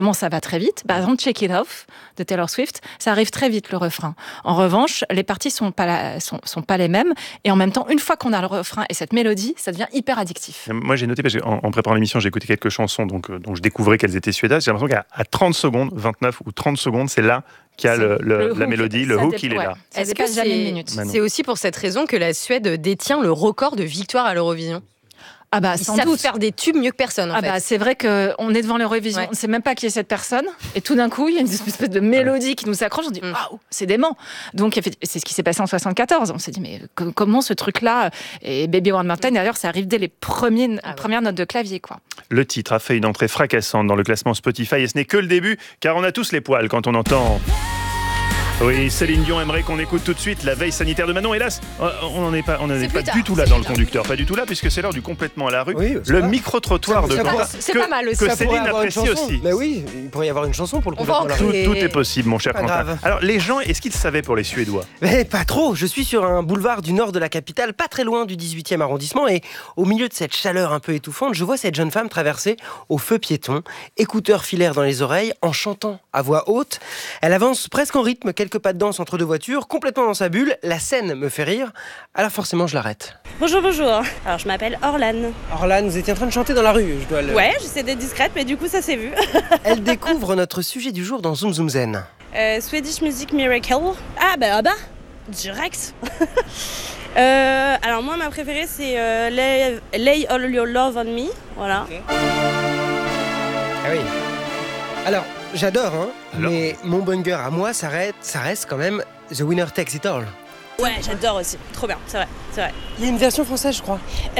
Bon, ça va très vite. Par exemple, Shake It Off de Taylor Swift, ça arrive très vite le refrain. En revanche, les parties sont pas les mêmes. Et en même temps, une fois qu'on a le refrain et cette mélodie, ça devient hyper addictif. Moi, j'ai noté, parce qu'en préparant l'émission, j'ai écouté quelques chansons dont je découvrais qu'elles étaient suédoises. J'ai l'impression qu'à 30 secondes, 29 ou 30 secondes, c'est là qu'il y a la mélodie, le hook, il est là. Est-ce que c'est aussi pour cette raison que la Suède détient le record de victoires à l'Eurovision ? Ah bah, Ils sans savent doute faire des tubes mieux que personne, en fait. Bah, c'est vrai qu'on est devant l'Eurovision, on ne sait même pas qui est cette personne, et tout d'un coup, il y a une espèce de mélodie qui nous accroche, on dit « Waouh, c'est dément !» Donc, c'est ce qui s'est passé en 74. On s'est dit « Mais comment ce truc-là ?» Et Baby One More Time, d'ailleurs, ça arrive dès les premières notes de clavier, quoi. Le titre a fait une entrée fracassante dans le classement Spotify, et ce n'est que le début, car on a tous les poils quand on entend... Oui, Céline Dion aimerait qu'on écoute tout de suite La veille sanitaire de Manon. Hélas, on n'en est pas du tout là dans le conducteur. Pas du tout là, puisque c'est l'heure du complètement à la rue. Oui, le micro-trottoir de Quentin. C'est pas mal aussi. Que Céline apprécie aussi. Mais oui, il pourrait y avoir une chanson pour le complètement à la rue. Tout est possible, mon cher Quentin. Grave. Alors, les gens, est-ce qu'ils savaient pour les Suédois ? Mais pas trop. Je suis sur un boulevard du nord de la capitale, pas très loin du 18e arrondissement, et au milieu de cette chaleur un peu étouffante, je vois cette jeune femme traverser au feu piéton, écouteurs filaires dans les oreilles, en chantant à voix haute. Elle avance presque en rythme, quelques pas de danse entre deux voitures, complètement dans sa bulle. La scène me fait rire, alors forcément je l'arrête. Bonjour. Alors je m'appelle Orlan. Orlan, vous étiez en train de chanter dans la rue, je dois le... Ouais, j'essaie d'être discrète, mais du coup ça s'est vu. Elle découvre notre sujet du jour dans Zoom Zoom Zen. Swedish Music Miracle. Ah bah, direct. Alors moi ma préférée c'est Lay All Your Love on Me, voilà. Okay. Ah oui. Alors, j'adore, mais mon banger à moi, ça reste quand même The Winner Takes It All. Ouais, j'adore aussi. Trop bien, c'est vrai. Il y a une version française, je crois.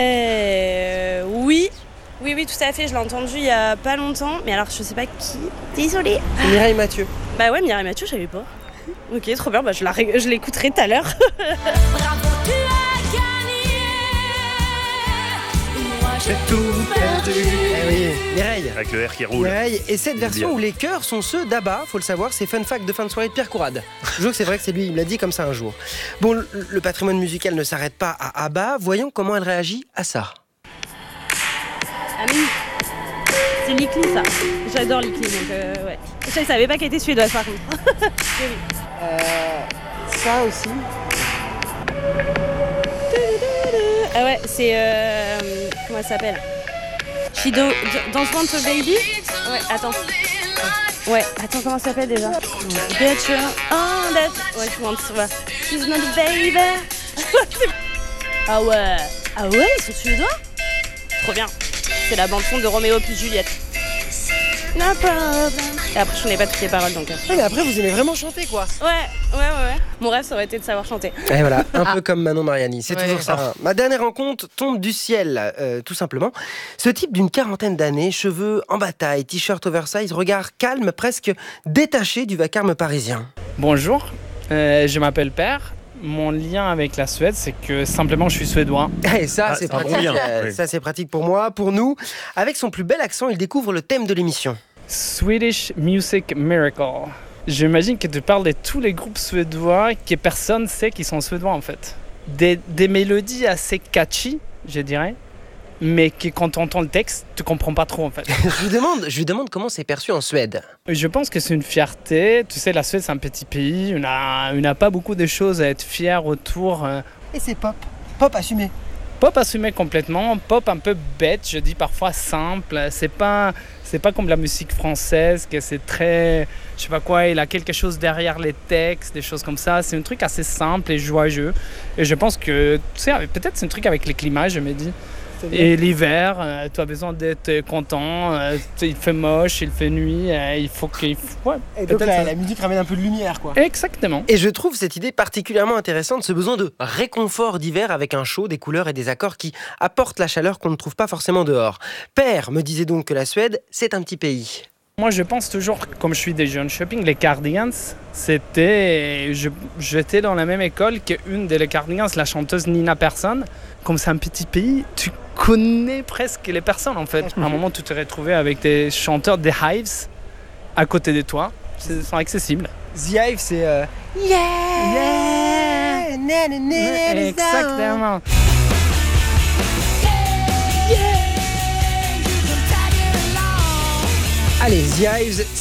Oui, tout à fait. Je l'ai entendu il y a pas longtemps, mais alors je sais pas qui. Désolée. C'est Mireille Mathieu. Bah ouais, Mireille Mathieu, je savais pas. Ok, trop bien. Bah je l'écouterai tout à l'heure. Bravo, tu as gagné. Moi, j'ai tout perdu. Eh oui, Mireille. Avec le R qui roule. Mireille. Et cette version où les chœurs sont ceux d'Abba, faut le savoir, c'est Fun Fact de fin de soirée de Pierre Courade. Je jure que c'est vrai que c'est lui, il me l'a dit comme ça un jour. Bon, le patrimoine musical ne s'arrête pas à Abba. Voyons comment elle réagit à ça. Ah oui, c'est Likli ça. J'adore Likli, donc ouais. Je savais pas qu'elle était suédoise par contre. Oui. Ça aussi. Ah ouais, c'est comment elle s'appelle? Don't Want a Baby? Ouais, attends. Ouais, attends, comment ça s'appelle déjà? Better on that. Ouais, je want. Ouais. She's not a baby. Ah ouais, ils sont suédois? Trop bien. C'est la bande-son de Roméo plus Juliette. No problem. Et après, je connais pas toutes les paroles donc. Ouais, mais après, vous aimez vraiment chanter, quoi. Ouais. Mon rêve, ça aurait été de savoir chanter. Et voilà, un peu comme Manon Mariani, c'est toujours ça. Oh. Ma dernière rencontre tombe du ciel, tout simplement. Ce type d'une quarantaine d'années, cheveux en bataille, t-shirt oversize, regard calme, presque détaché du vacarme parisien. Bonjour, je m'appelle Père. Mon lien avec la Suède, c'est que simplement je suis suédois. Et ça, c'est pratique. Oui. Ça, c'est pratique pour moi, pour nous. Avec son plus bel accent, il découvre le thème de l'émission. Swedish Music Miracle. J'imagine que tu parles de tous les groupes suédois que personne sait qu'ils sont suédois en fait. Des mélodies assez catchy, je dirais, mais que quand tu entends le texte, tu comprends pas trop en fait. Je lui demande comment c'est perçu en Suède. Je pense que c'est une fierté. Tu sais, la Suède, c'est un petit pays. On n'a pas beaucoup de choses à être fier autour. Et c'est pop. Pop assumé. Pop assumé complètement. Pop un peu bête, je dis parfois simple. C'est pas comme la musique française, que c'est très... Je sais pas quoi, il a quelque chose derrière les textes, des choses comme ça. C'est un truc assez simple et joyeux. Et je pense que, tu sais, peut-être c'est un truc avec les climats, je me dis. Et l'hiver, tu as besoin d'être content, il fait moche, il fait nuit, il faut qu'il... Ouais, et donc la musique ramène un peu de lumière, quoi. Exactement. Et je trouve cette idée particulièrement intéressante, ce besoin de réconfort d'hiver avec un chaud, des couleurs et des accords qui apportent la chaleur qu'on ne trouve pas forcément dehors. Père me disait donc que la Suède, c'est un petit pays. Moi, je pense toujours, comme je suis des jeunes shopping, les Cardigans, j'étais dans la même école qu'une des Cardigans, la chanteuse Nina Persson. Comme c'est un petit pays, tu connais presque les personnes en fait. À un moment, tu te retrouvais avec des chanteurs des Hives à côté de toi. Ils sont accessibles. The Hive, c'est... Yeah, yeah. Exactement. Allez, The Hives,